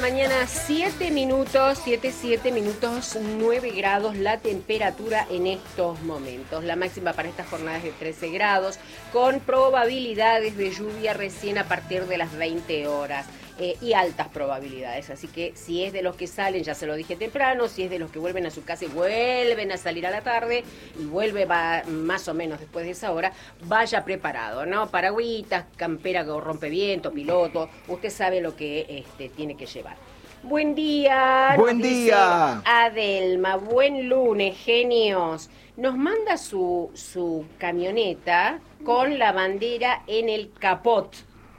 mañana, 7 minutos, 7 minutos, 9 grados la temperatura en estos momentos. La máxima para estas jornadas de 13 grados, con probabilidades de lluvia recién a partir de las 20 horas. Y altas probabilidades, así que si es de los que salen, ya se lo dije temprano, si es de los que vuelven a su casa y vuelven a salir a la tarde y vuelve más o menos después de esa hora, vaya preparado, ¿no? Paragüitas, campera que rompe viento, piloto, usted sabe lo que tiene que llevar. Buen día. Buen día. Adelma, buen lunes, genios. Nos manda su camioneta con la bandera en el capot.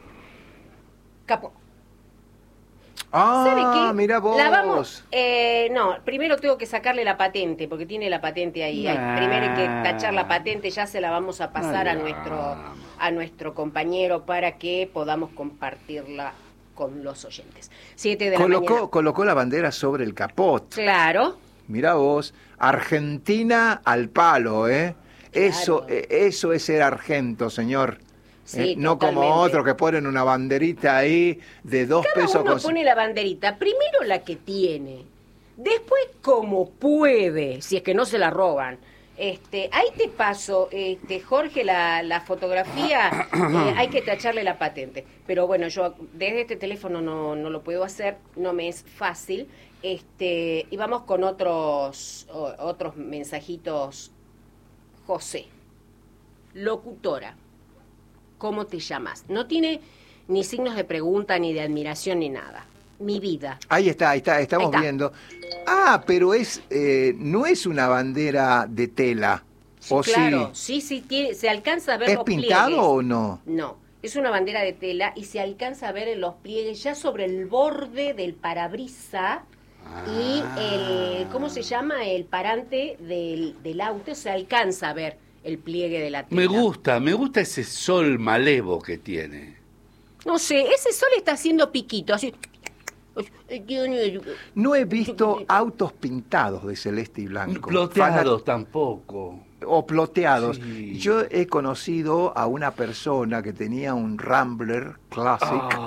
¿Sabe qué? Mira vos. La vamos, no, primero tengo que sacarle la patente, porque tiene la patente ahí. Primero hay que tachar la patente, ya se la vamos a pasar a nuestro compañero para que podamos compartirla con los oyentes. 7 de la mañana. Colocó la bandera sobre el capot. Claro. Mira vos, Argentina al palo, ¿eh? Claro. Eso es ser argento, señor. Sí, no totalmente. como otros que ponen una banderita ahí de 2 pesos. Cada uno pone la banderita, primero la que tiene, después como puede, si es que no se la roban. Ahí te paso, Jorge, la fotografía, hay que tacharle la patente. Pero bueno, yo desde este teléfono no lo puedo hacer, no me es fácil. Y vamos con otros mensajitos. José, locutora. ¿Cómo te llamas? No tiene ni signos de pregunta, ni de admiración, ni nada. Mi vida. Ahí está, estamos viendo. Pero no es una bandera de tela. Sí, ¿O claro, sí? se alcanza a ver ¿Es los pintado pliegues. o no? No, es una bandera de tela y se alcanza a ver en los pliegues ya sobre el borde del parabrisa y ¿cómo se llama? El parante del auto, se alcanza a ver el pliegue de la tela. Me gusta ese sol malevo que tiene. No sé, ese sol está haciendo piquito, así. No he visto autos pintados de celeste y blanco. Ploteados tampoco. O ploteados. Sí. Yo he conocido a una persona que tenía un Rambler Classic.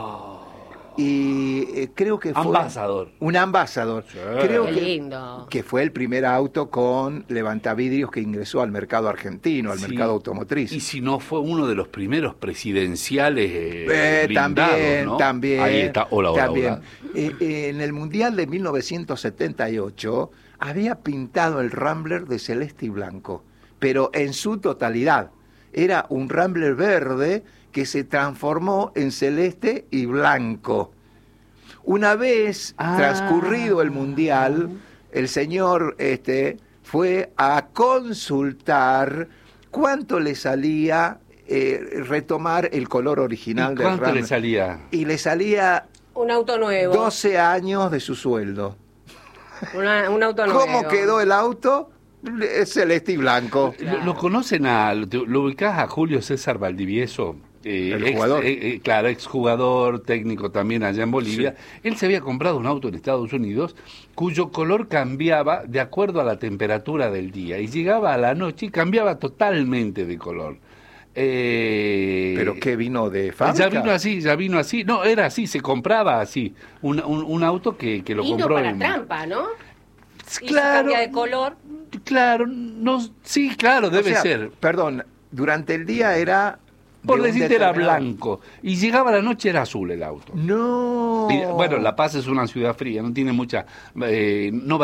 Y creo que fue un Ambassador. Sí. Creo Qué lindo. que fue el primer auto con levantavidrios que ingresó al mercado argentino, al mercado automotriz. Y si no fue uno de los primeros presidenciales blindados, ¿no? También. Ahí está. Hola. En el Mundial de 1978 había pintado el Rambler de celeste y blanco, pero en su totalidad. Era un Rambler verde que se transformó en celeste y blanco. Una vez transcurrido el Mundial, el señor fue a consultar cuánto le salía retomar el color original del Rambler. ¿Cuánto le salía? Y le salía Un auto nuevo. 12 años de su sueldo. Un auto nuevo. ¿Cómo quedó el auto? Celeste y blanco. Claro. ¿Lo conocen lo ubicás a Julio César Valdivieso? El jugador. Claro, exjugador, técnico también allá en Bolivia. Sí. Él se había comprado un auto en Estados Unidos cuyo color cambiaba de acuerdo a la temperatura del día y llegaba a la noche y cambiaba totalmente de color. ¿Pero qué vino de fábrica? Ya vino así. No, era así, se compraba así. Un auto que lo lindo compró para trampa, ¿no? Claro. Y se cambia de color. Claro, sí, claro, debe ser. Perdón, durante el día era... Por decirte era blanco. Y llegaba la noche era azul el auto. No. Bueno, La Paz es una ciudad fría, no tiene mucha... no